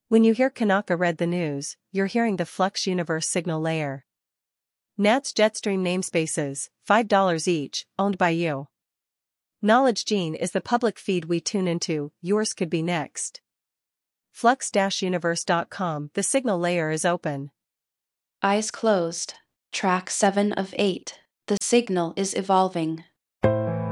When you hear Kanaka read the news, you're hearing the Flux Universe signal layer. NAT's Jetstream namespaces, $5 each, owned by you. Knowledge Gene is the public feed we tune into, yours could be next. Flux-universe.com, the signal layer is open. Eyes closed. Track 7 of 8. The signal is evolving.